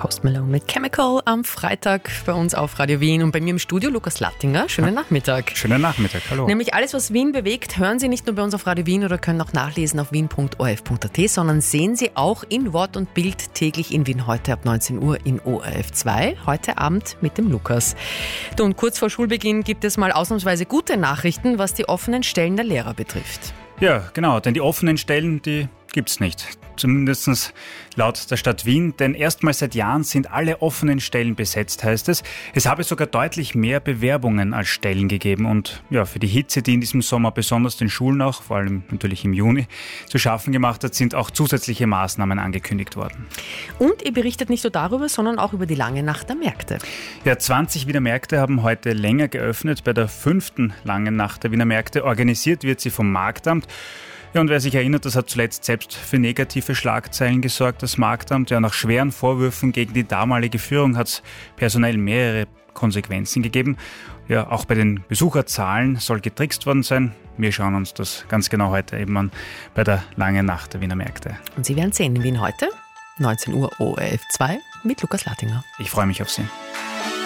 Post Malone mit Chemical am Freitag bei uns auf Radio Wien. Und bei mir im Studio Lukas Lattinger. Schönen Nachmittag. Schönen Nachmittag, hallo. Nämlich alles, was Wien bewegt, hören Sie nicht nur bei uns auf Radio Wien oder können auch nachlesen auf wien.orf.at, sondern sehen Sie auch in Wort und Bild täglich in Wien heute ab 19 Uhr in ORF 2. Heute Abend mit dem Lukas. Und kurz vor Schulbeginn gibt es mal ausnahmsweise gute Nachrichten, was die offenen Stellen der Lehrer betrifft. Ja, genau, denn die offenen Stellen, die gibt's nicht. Zumindest laut der Stadt Wien, denn erstmals seit Jahren sind alle offenen Stellen besetzt, heißt es. Es habe sogar deutlich mehr Bewerbungen als Stellen gegeben und ja, für die Hitze, die in diesem Sommer besonders den Schulen auch, vor allem natürlich im Juni, zu schaffen gemacht hat, sind auch zusätzliche Maßnahmen angekündigt worden. Und ihr berichtet nicht nur darüber, sondern auch über die lange Nacht der Märkte. Ja, 20 Wiener Märkte haben heute länger geöffnet. Bei der 5. langen Nacht der Wiener Märkte organisiert wird sie vom Marktamt. Ja, und wer sich erinnert, das hat zuletzt selbst für negative Schlagzeilen gesorgt, das Marktamt. Ja, nach schweren Vorwürfen gegen die damalige Führung hat es personell mehrere Konsequenzen gegeben. Ja, auch bei den Besucherzahlen soll getrickst worden sein. Wir schauen uns das ganz genau heute eben an bei der langen Nacht der Wiener Märkte. Und Sie werden sehen in Wien heute, 19 Uhr ORF 2 mit Lukas Lattinger. Ich freue mich auf Sie.